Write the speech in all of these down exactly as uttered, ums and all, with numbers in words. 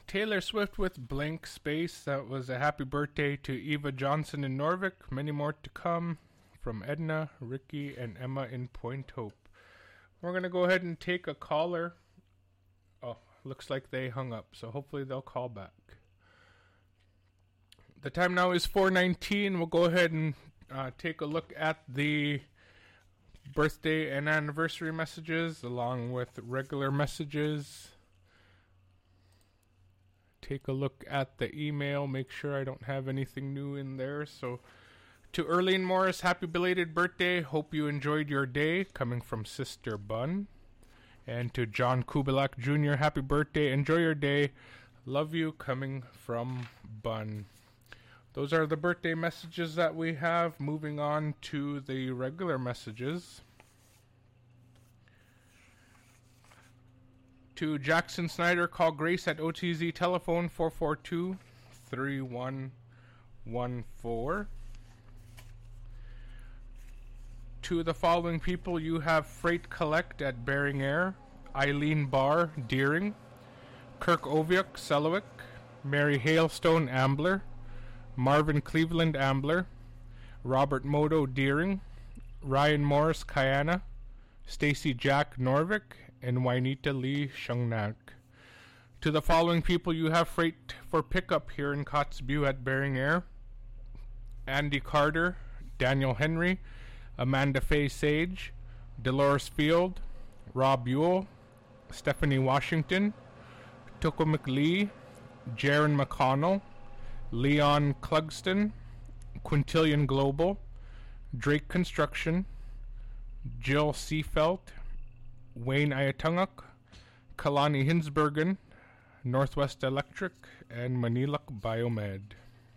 Taylor Swift with Blank Space. That was a happy birthday to Eva Johnson in Norvik. Many more to come from Edna, Ricky, and Emma in Point Hope. We're going to go ahead and take a caller. Oh, looks like they hung up, so hopefully they'll call back. The time now is four nineteen. We'll go ahead and uh, take a look at the birthday and anniversary messages along with regular messages. Take a look at the email. Make sure I don't have anything new in there. So, to Erlene Morris, happy belated birthday. Hope you enjoyed your day. Coming from Sister Bun. And to John Kubilak Junior, happy birthday. Enjoy your day. Love you. Coming from Bun. Those are the birthday messages that we have. Moving on to the regular messages. To Jackson Snyder, call Grace at O T Z telephone four four two, three one one four. To the following people, you have Freight Collect at Bering Air, Eileen Barr, Deering, Kirk Oviuk, Selawik, Mary Hailstone, Ambler, Marvin Cleveland, Ambler, Robert Moto, Deering, Ryan Morris, Kayana, Stacy Jack, Norvik, and Wainita Lee, Shungnak. To the following people, you have freight for pickup here in Kotzebue at Bering Air. Andy Carter, Daniel Henry, Amanda Faye Sage, Dolores Field, Rob Ewell, Stephanie Washington, Tokomik Lee, Jaron McConnell, Leon Clugston, Quintillion Global, Drake Construction, Jill Seafelt, Wayne Ayatunguk, Kalani Hinsbergen, Northwest Electric, and Manilak Biomed.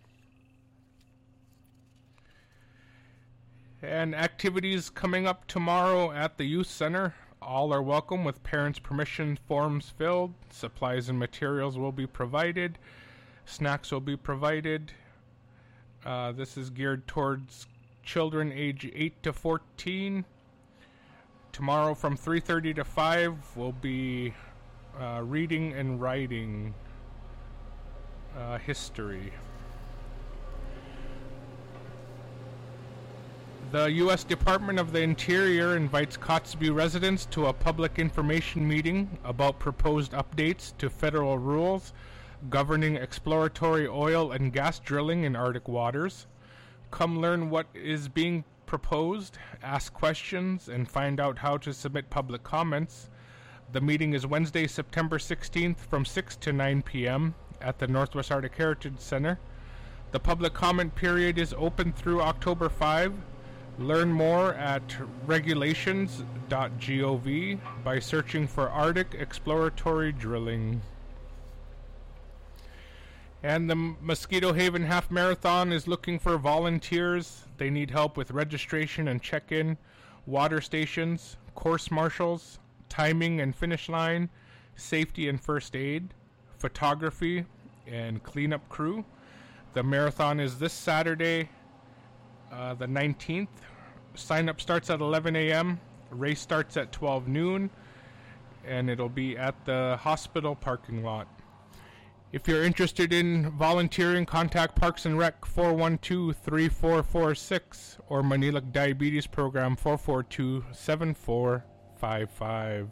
And activities coming up tomorrow at the Youth Center. All are welcome with parents' permission forms filled. Supplies and materials will be provided. Snacks will be provided. Uh, this is geared towards children age eight to fourteen. Tomorrow from three thirty to five will be uh, reading and writing uh, history. The U S Department of the Interior invites Kotzebue residents to a public information meeting about proposed updates to federal rules governing exploratory oil and gas drilling in Arctic waters. Come learn what is being proposed, ask questions, and find out how to submit public comments. The meeting is Wednesday, September sixteenth from six to nine p.m. at the Northwest Arctic Heritage Center. The public comment period is open through October fifth. Learn more at regulations dot gov by searching for Arctic Exploratory Drilling. And the Mosquito Haven Half Marathon is looking for volunteers. They need help with registration and check-in, water stations, course marshals, timing and finish line, safety and first aid, photography, and cleanup crew. The marathon is this Saturday, uh, the nineteenth. Sign-up starts at eleven a.m. Race starts at twelve noon, and it'll be at the hospital parking lot. If you're interested in volunteering, contact Parks and Rec four one two, three four four six or Manila Diabetes Program four four two, seven four five five.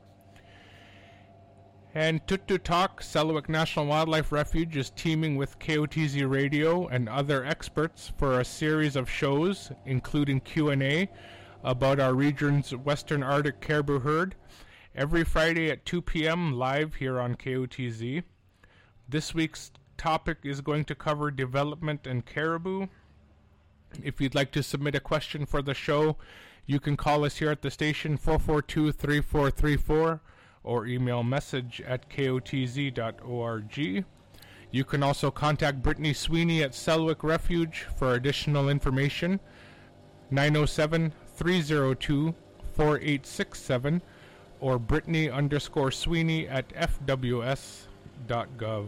And Tutu Talk, Selawik National Wildlife Refuge is teaming with K O T Z Radio and other experts for a series of shows, including Q and A about our region's Western Arctic caribou herd, every Friday at two p.m. live here on K O T Z. This week's topic is going to cover development and caribou. If you'd like to submit a question for the show, you can call us here at the station four four two, three four three four or email message at kotz dot org. You can also contact Brittany Sweeney at Selwick Refuge for additional information, nine oh seven, three oh two, four eight six seven or Brittany underscore Sweeney at f w s dot gov.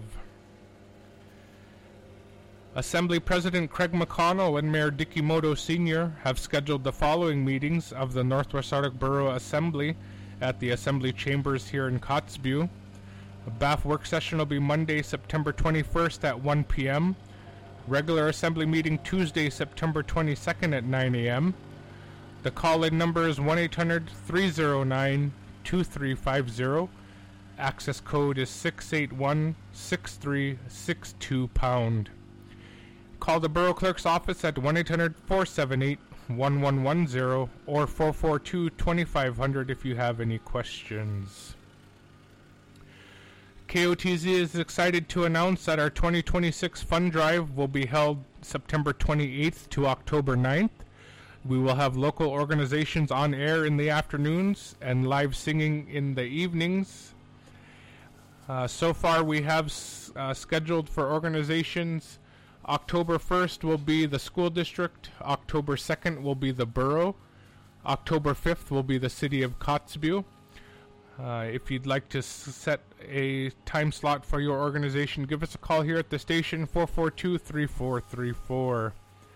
Assembly President Craig McConnell and Mayor Dicky Moto Senior have scheduled the following meetings of the Northwest Arctic Borough Assembly at the Assembly Chambers here in Kotzebue. The B A F work session will be Monday, September twenty-first at one p.m. Regular assembly meeting Tuesday, September twenty-second at nine a.m. The call-in number is one eight hundred, three oh nine, two three five zero. Access code is six eight one, six three six two pound. Call the Borough Clerk's office at one eight hundred, four seven eight, one one one zero or four four two, two five zero zero if you have any questions. K O T Z is excited to announce that our twenty twenty-six fund drive will be held September twenty-eighth to October ninth. We will have local organizations on air in the afternoons and live singing in the evenings. Uh, so far we have s- uh, scheduled for organizations. October first will be the school district. October second will be the borough. October fifth will be the city of Kotzebue. Uh, if you'd like to s- set a time slot for your organization, give us a call here at the station, four four two, three four three four.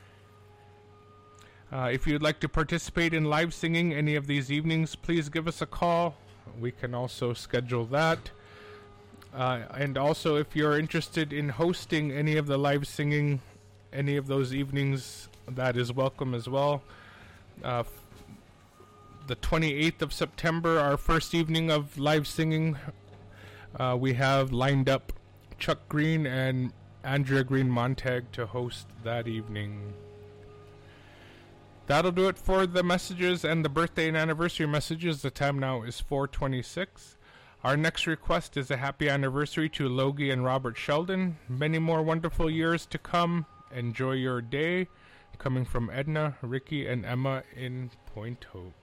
Uh, if you'd like to participate in live singing any of these evenings, please give us a call. We can also schedule that. Uh, and also, if you're interested in hosting any of the live singing, any of those evenings, that is welcome as well. Uh, f- the twenty-eighth of September, our first evening of live singing, uh, we have lined up Chuck Green and Andrea Green Montag to host that evening. That'll do it for the messages and the birthday and anniversary messages. The time now is four twenty-six. Our next request is a happy anniversary to Logie and Robert Sheldon. Many more wonderful years to come. Enjoy your day. Coming from Edna, Ricky, and Emma in Point Hope.